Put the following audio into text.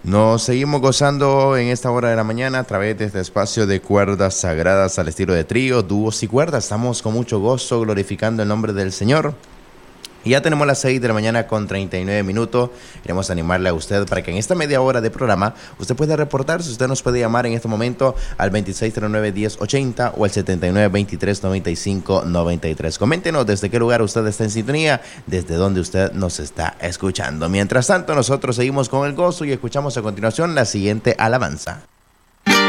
Nos seguimos gozando en esta hora de la mañana a través de este espacio de cuerdas sagradas al estilo de trío, dúos y cuerdas. Estamos con mucho gozo glorificando el nombre del Señor. Y ya tenemos las 6 de la mañana con 39 minutos. Queremos animarle a usted para que en esta media hora de programa usted pueda reportarse. Usted nos puede llamar en este momento al 2639-1080 o al 7923-9593. Coméntenos desde qué lugar usted está en sintonía, desde dónde usted nos está escuchando. Mientras tanto, nosotros seguimos con el gozo y escuchamos a continuación la siguiente alabanza.